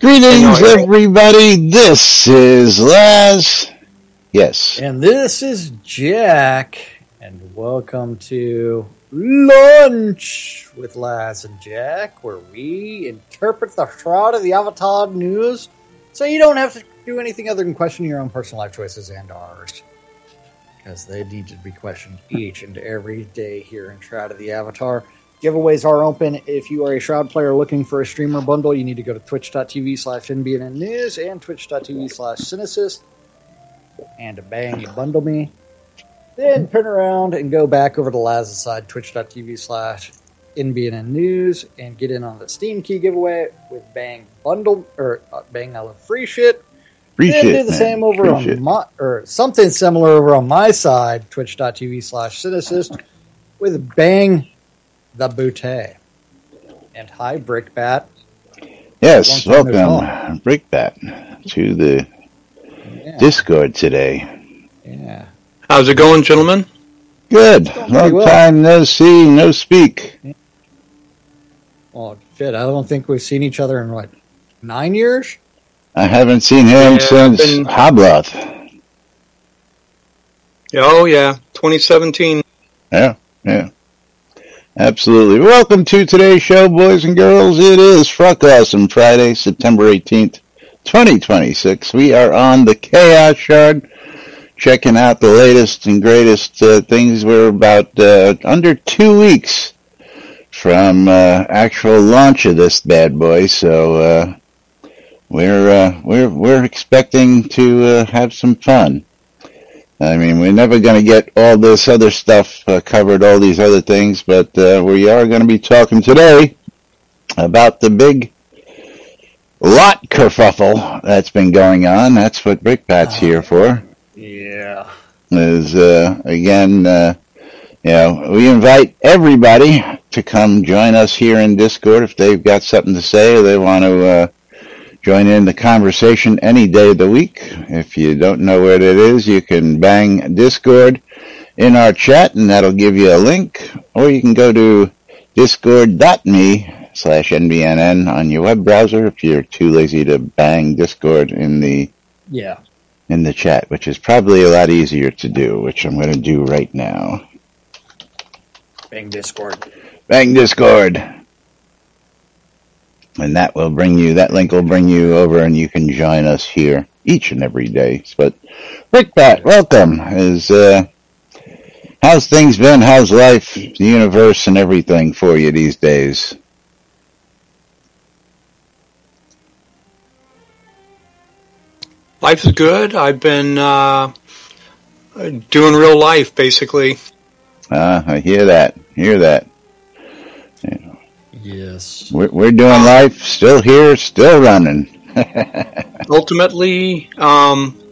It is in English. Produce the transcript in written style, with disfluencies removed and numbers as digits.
Greetings, everybody. This is Laz. Yes. And this is Jack. And welcome to Lunch with Laz and Jack, where we interpret the Shroud of the Avatar news so you don't have to do anything other than question your own personal life choices and ours. Because they need to be questioned each and every day here in Shroud of the Avatar. Giveaways are open. If you are a Shroud player looking for a streamer bundle, you need to go to twitch.tv/NBN News and twitch.tv/Cinesist. And bang, you bundle me. Then turn around and go back over to Laz's side, twitch.tv/NBN News, and get in on the Steam Key giveaway with Bang Bundle, or Bang I Love Free Shit. Free then shit, do the man. same over Free on shit. my, or something similar over on my side, twitch.tv/Cinesist, with Bang the Boutte. And hi, Brickbat. Yes, Long time no welcome, Brickbat, to the Yeah. Discord today. Yeah. How's it going, gentlemen? Good. Going pretty Long well. time no see, no speak. Well, shit, I don't think we've seen each other in, 9 years? I haven't seen him Yeah, since been- Hobloth. Oh, yeah, 2017. Yeah. Absolutely. Welcome to today's show, boys and girls. It is Fruck Awesome Friday, September 18th, 2026. We are on the Chaos Shard, checking out the latest and greatest things. We're about under 2 weeks from actual launch of this bad boy, so we're expecting to have some fun. I mean, we're never going to get all this other stuff covered, all these other things, but we are going to be talking today about the big lot kerfuffle that's been going on. That's what Brickbat's here for. Yeah. Is again, we invite everybody to come join us here in Discord if they've got something to say or they want to join in the conversation any day of the week. If you don't know where that is, you can bang Discord in our chat and that'll give you a link, or you can go to discord.me/NBNN on your web browser if you're too lazy to bang Discord in the chat, which is probably a lot easier to do, which I'm going to do right now. Bang Discord. Bang Discord. And that link will bring you over and you can join us here each and every day. But Brickbat, welcome. How's things been? How's life, the universe, and everything for you these days? Life is good. I've been doing real life, basically. I hear that. Yes. We're doing life, still here, still running. Ultimately,